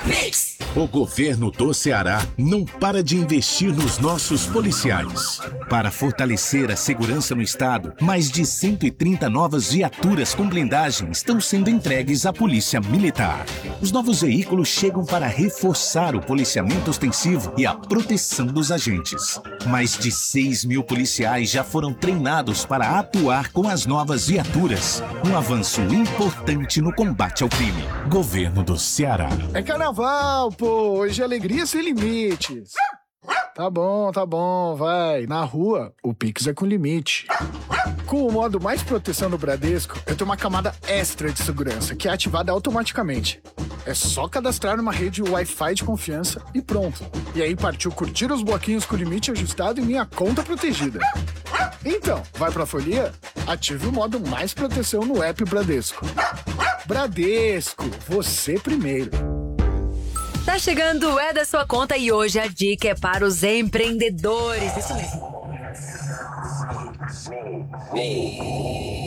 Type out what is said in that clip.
O governo do Ceará não para de investir nos nossos policiais. Para fortalecer a segurança no estado, mais de 130 novas viaturas com blindagem estão sendo entregues à Polícia Militar. Os novos veículos chegam para reforçar o policiamento ostensivo e a proteção dos agentes. Mais de 6 mil policiais já foram treinados para atuar com as novas viaturas. Um avanço importante no combate ao crime. Governo do Ceará. É carnaval, pô! Hoje é alegria sem limites. Tá bom, vai. Na rua, o Pix é com limite. Com o modo Mais Proteção do Bradesco, eu tenho uma camada extra de segurança, que é ativada automaticamente. É só cadastrar numa rede Wi-Fi de confiança e pronto. E aí partiu curtir os bloquinhos com limite ajustado e minha conta protegida. Então, vai pra folia? Ative o modo Mais Proteção no app Bradesco. Bradesco, você primeiro. Tá chegando o É da Sua Conta e hoje a dica é para os empreendedores. Isso mesmo.